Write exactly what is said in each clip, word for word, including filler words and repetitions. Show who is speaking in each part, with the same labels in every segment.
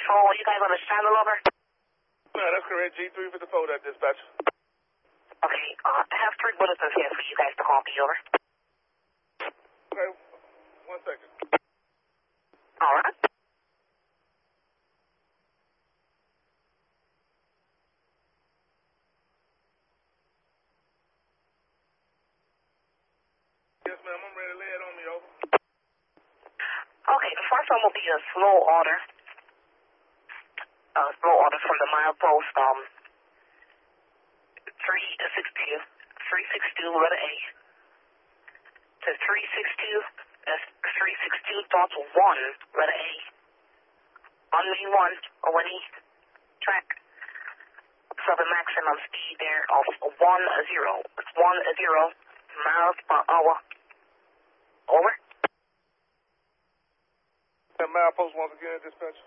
Speaker 1: patrol. You guys on the channel, over?
Speaker 2: Yeah, that's correct. G three fifty-four, that dispatch.
Speaker 1: Okay, uh, I have three bulletins here for you guys to call me, over.
Speaker 2: Okay, one second.
Speaker 1: All right.
Speaker 2: Yes, ma'am, I'm ready to lay it on me, over.
Speaker 1: Okay, the first one will be a slow order. A slow order from the milepost, um, three six two, three six two, letter A, to three six two, that's three six two dot one, letter A, on main one, or when he track, so the maximum speed there of one zero, it's one zero miles per hour. Over.
Speaker 2: That milepost once again, dispatch.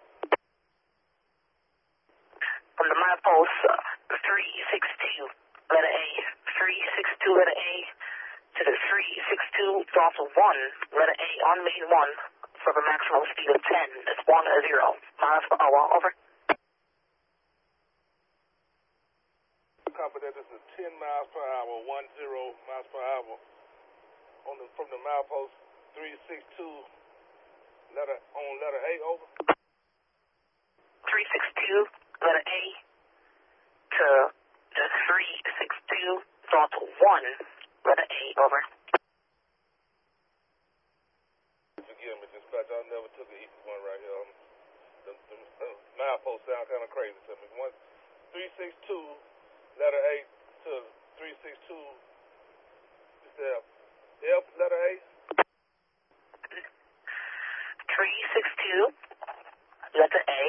Speaker 1: From the milepost, uh, three six two, letter A, three six two, letter A, to the three six two dot one, letter A, on main one, for the maximum speed of ten, that's one zero miles per hour. Over.
Speaker 2: Copy that. This is ten miles per hour, one zero miles per hour. On the from the milepost three six two, letter on letter A, over.
Speaker 1: three six two, letter A, to the three six two dot one, letter A. Over.
Speaker 2: Forgive me, dispatch. I never took an easy one right here. Um, the, the, the milepost sound kind of crazy to me. One three six two, letter A to three six two. Is there F, letter A?
Speaker 1: three six two, letter A,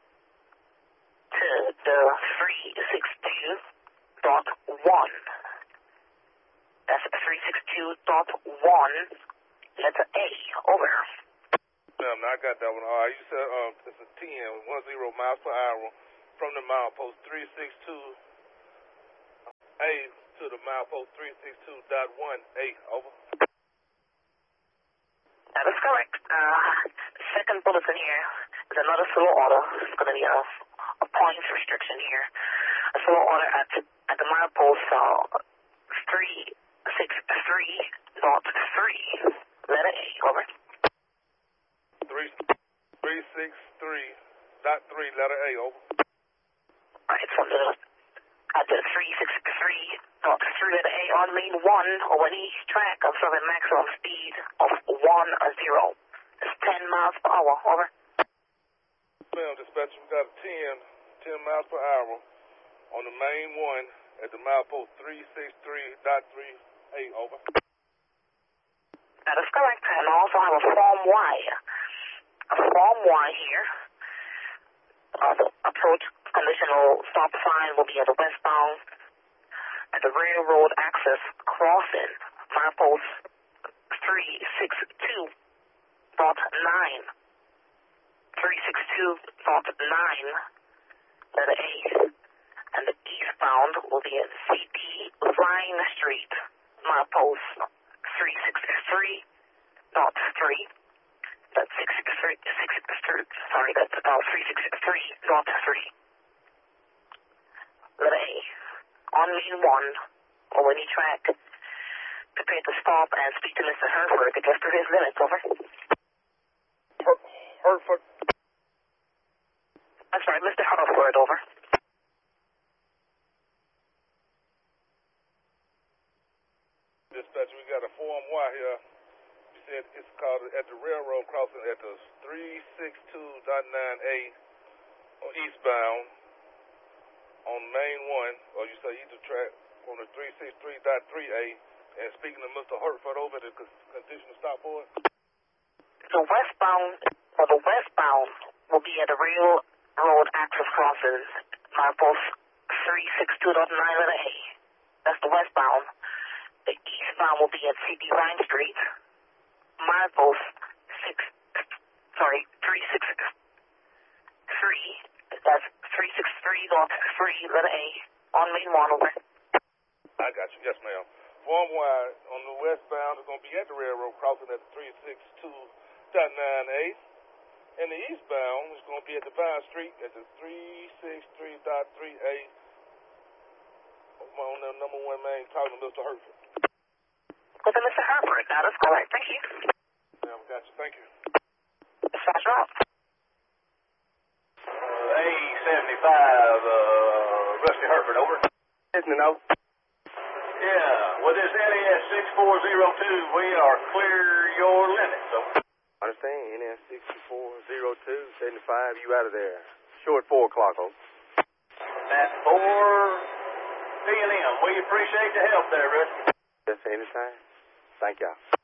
Speaker 1: to the three six two dot one. That's three six two dot one, letter A. Over.
Speaker 2: Ma'am, I got that one. All right, you said um, it's a ten, one zero miles per hour from the milepost three six two A to the milepost three six two dot one A. Over.
Speaker 1: That is correct. Uh, second bulletin here is another slow order. It's going to be a, a points restriction here. A slow order at, at the milepost uh, three six three dot three, letter A. Over.
Speaker 2: Three three six three dot three, letter A. Over.
Speaker 1: All right, from the at the three six three dot three, letter A, on lane one, or when each track of serving maximum speed of one zero. It's ten miles per hour. Over.
Speaker 2: Ma'am, dispatch, we got a ten, ten miles per hour on the main one at the milepost three six three dot three A. Over.
Speaker 1: That is correct. And I also have a Form Y. A Form Y here. Uh, the approach conditional stop sign will be at the westbound at the railroad access crossing, milepost three six two dot nine. three six two dot nine, letter A. And the eastbound will be at C D Line Street, milepost three six three dot three. That's six six three, six six three, sorry, that's uh, three six three dot three. Letter A. On lane one, or when you track, prepare to stop and speak to Mister Herford to get through his limits. Over.
Speaker 2: Her, Herford.
Speaker 1: I'm sorry, Mister Herford. Over.
Speaker 2: Dispatch, we got a Form Y here. You said it's called at the railroad crossing at the three six two dot nine A on eastbound on main one, or you say either track on the three six three dot three A, and speaking to Mister Hertford over the condition to stop for it.
Speaker 1: The westbound, or the westbound will be at the railroad access crossing, milepost three six two dot nine, letter A. That's the westbound. The eastbound will be at C D Line Street, milepost six, sorry, three six three. That's three six three dot three, letter A, on main one. Over.
Speaker 2: I got you, yes ma'am. Form Y on the westbound is going to be at the railroad crossing at three six two dot nine A. And the eastbound is going to be at Divine Street at the three sixty-three point three eight on the number one main, talking to Mister Herford.
Speaker 1: Okay, Mister Herford, that is correct. Thank you.
Speaker 2: Yeah, I've got you. Thank you.
Speaker 1: Dispatch off.
Speaker 3: Uh, A seventy-five, uh, Rusty Herford, over.
Speaker 4: Listening, over.
Speaker 3: Yeah, with this L E S six four zero two, we are clear your limits, so.
Speaker 4: Understand, N S sixty-four oh two, seventy-five, you out of there. Show at four o'clock, over.
Speaker 3: At four P M We appreciate the help there, Rusty.
Speaker 4: Just anytime. Thank y'all.